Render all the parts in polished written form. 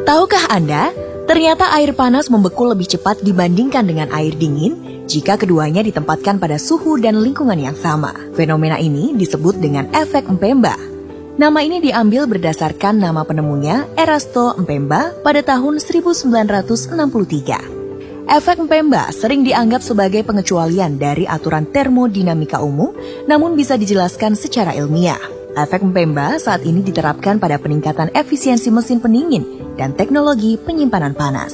Tahukah Anda, ternyata air panas membeku lebih cepat dibandingkan dengan air dingin jika keduanya ditempatkan pada suhu dan lingkungan yang sama. Fenomena ini disebut dengan efek Mpemba. Nama ini diambil berdasarkan nama penemunya, Erasto Mpemba, pada tahun 1963. Efek Mpemba sering dianggap sebagai pengecualian dari aturan termodinamika umum, namun bisa dijelaskan secara ilmiah. Efek Mpemba saat ini diterapkan pada peningkatan efisiensi mesin pendingin dan teknologi penyimpanan panas.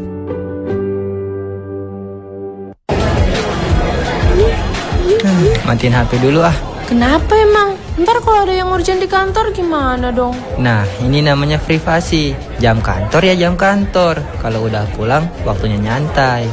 Matiin HP dulu ah. Kenapa emang? Ntar kalau ada yang urgent di kantor gimana dong? Nah, ini namanya privasi. Jam kantor ya jam kantor. Kalau udah pulang, waktunya nyantai.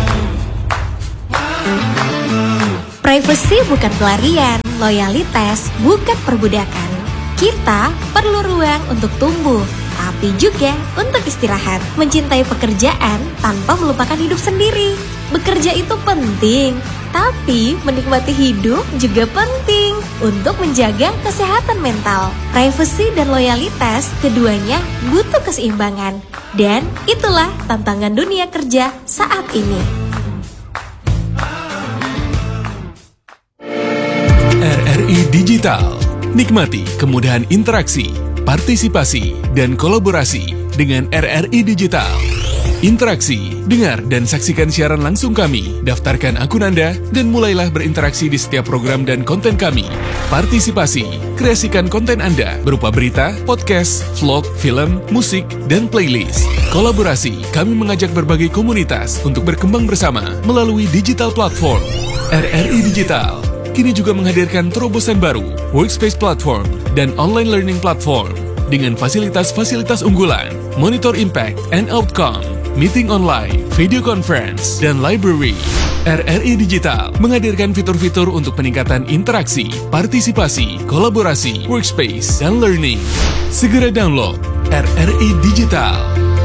Privacy bukan pelarian, loyalitas bukan perbudakan. Kita perlu ruang untuk tumbuh, tapi juga untuk istirahat. Mencintai pekerjaan tanpa melupakan hidup sendiri. Bekerja itu penting, tapi menikmati hidup juga penting untuk menjaga kesehatan mental. Privacy dan loyalitas, keduanya butuh keseimbangan. Dan itulah tantangan dunia kerja saat ini. RRI Digital. Nikmati kemudahan interaksi, partisipasi, dan kolaborasi dengan RRI Digital. Interaksi, dengar dan saksikan siaran langsung kami, daftarkan akun Anda, dan mulailah berinteraksi di setiap program dan konten kami. Partisipasi, kreasikan konten Anda berupa berita, podcast, vlog, film, musik, dan playlist. Kolaborasi, kami mengajak berbagai komunitas untuk berkembang bersama melalui digital platform. RRI Digital kini juga menghadirkan terobosan baru, workspace platform, dan online learning platform dengan fasilitas-fasilitas unggulan, monitor impact and outcome, meeting online, video conference, dan library. RRI Digital menghadirkan fitur-fitur untuk peningkatan interaksi, partisipasi, kolaborasi, workspace, dan learning. Segera download RRI Digital.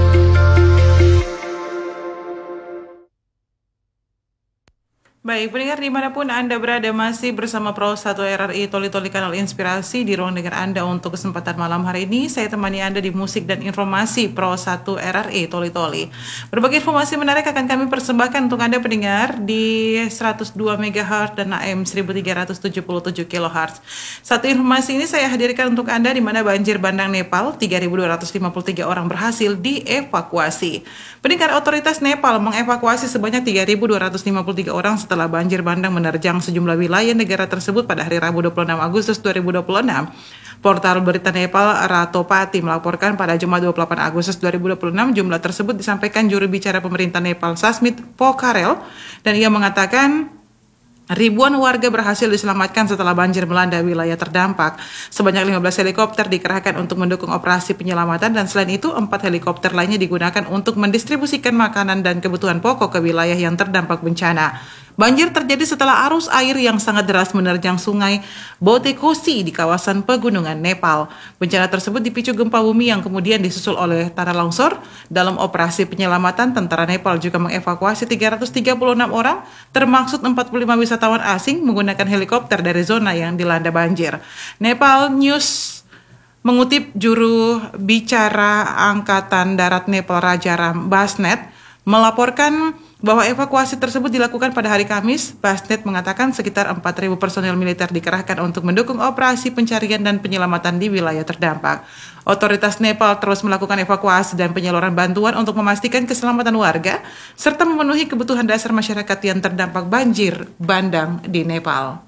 Baik, pendengar dimanapun Anda berada, masih bersama Pro 1 RRI Toli-Toli Kanal Inspirasi di ruang dengar Anda untuk kesempatan malam hari ini. Saya temani Anda di musik dan informasi Pro 1 RRI Toli-Toli. Berbagai informasi menarik akan kami persembahkan untuk Anda pendengar di 102 MHz dan AM 1377 kHz. Satu informasi ini saya hadirkan untuk Anda di mana banjir bandang Nepal, 3.253 orang berhasil dievakuasi. Pendengar, otoritas Nepal mengevakuasi sebanyak 3.253 orang setelah banjir bandang menerjang sejumlah wilayah negara tersebut pada hari Rabu 26 Agustus 2026. Portal berita Nepal Ratopati melaporkan pada Jumat 28 Agustus 2026 jumlah tersebut disampaikan juru bicara pemerintah Nepal Sasmit Pokharel, dan ia mengatakan ribuan warga berhasil diselamatkan setelah banjir melanda wilayah terdampak. Sebanyak 15 helikopter dikerahkan untuk mendukung operasi penyelamatan, dan selain itu 4 helikopter lainnya digunakan untuk mendistribusikan makanan dan kebutuhan pokok ke wilayah yang terdampak bencana. Banjir terjadi setelah arus air yang sangat deras menerjang sungai Botekosi di kawasan pegunungan Nepal. Bencana tersebut dipicu gempa bumi yang kemudian disusul oleh tanah longsor. Dalam operasi penyelamatan, tentara Nepal juga mengevakuasi 336 orang, termaksud 45 wisatawan asing menggunakan helikopter dari zona yang dilanda banjir. Nepal News mengutip juru bicara Angkatan Darat Nepal Raja Ram Basnet melaporkan bahwa evakuasi tersebut dilakukan pada hari Kamis. Basnet mengatakan sekitar 4.000 personel militer dikerahkan untuk mendukung operasi pencarian dan penyelamatan di wilayah terdampak. Otoritas Nepal terus melakukan evakuasi dan penyaluran bantuan untuk memastikan keselamatan warga serta memenuhi kebutuhan dasar masyarakat yang terdampak banjir bandang di Nepal.